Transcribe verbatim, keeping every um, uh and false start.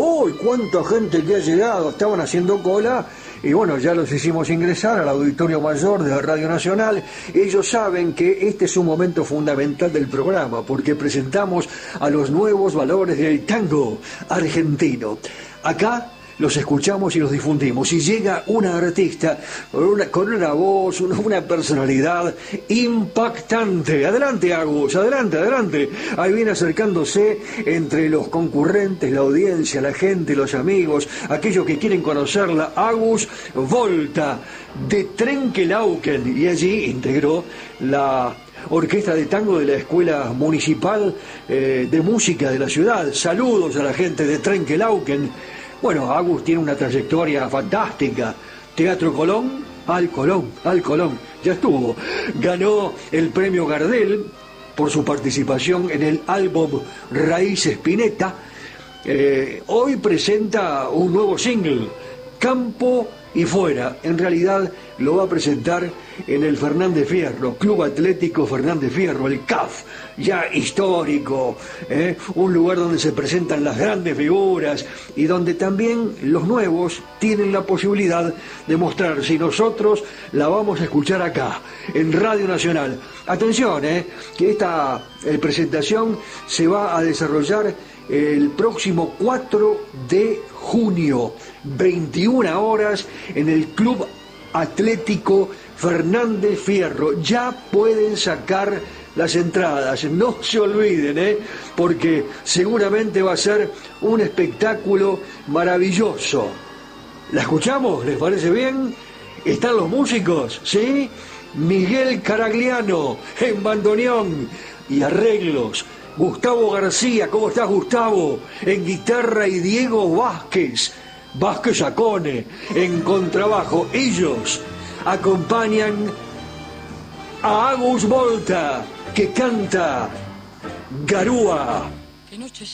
¡Uy, cuánta gente que ha llegado! Estaban haciendo cola y bueno, ya los hicimos ingresar al auditorio mayor de la Radio Nacional. Ellos saben que este es un momento fundamental del programa porque presentamos a los nuevos valores del tango argentino. Acá los escuchamos y los difundimos. Y llega una artista con una, con una voz, una, una personalidad impactante. Adelante, Agus, adelante, adelante. Ahí viene acercándose entre los concurrentes, la audiencia, la gente, los amigos, aquellos que quieren conocerla. Agus Volta, de Trenquelauquen. Y allí integró la orquesta de tango de la Escuela Municipal eh, de Música de la ciudad. Saludos a la gente de Trenquelauquen. Bueno, Agus tiene una trayectoria fantástica. Teatro Colón, al Colón, al Colón, ya estuvo. Ganó el premio Gardel por su participación en el álbum Raíz Spinetta. Eh, hoy presenta un nuevo single, Campo y Fuera. En realidad lo va a presentar en el Fernández Fierro, Club Atlético Fernández Fierro, el C A F, ya histórico, ¿eh? Un lugar donde se presentan las grandes figuras y donde también los nuevos tienen la posibilidad de mostrarse, y nosotros la vamos a escuchar acá, en Radio Nacional. Atención, ¿eh? que esta eh, presentación se va a desarrollar el próximo cuatro de junio, veintiuna horas, en el Club Atlético Fernández Fierro. Ya pueden sacar las entradas, no se olviden, ¿eh? porque seguramente va a ser un espectáculo maravilloso. ¿La escuchamos? ¿Les parece bien? ¿Están los músicos? ¿Sí? Miguel Caragliano en bandoneón y arreglos. Gustavo García, ¿cómo estás, Gustavo? En guitarra, y Diego Vázquez, Vázquez Acone, en contrabajo. Ellos acompañan a Agus Volta, que canta Garúa. Qué noche